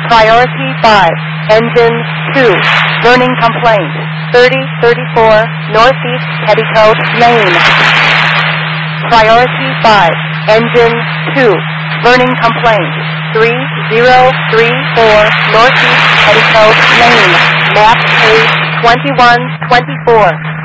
Priority 5, engine 2, burning complaint, 3034 Northeast Petticoat Lane. Priority 5, engine 2, burning complaint, 3034 Northeast Petticoat Lane, map page 2124.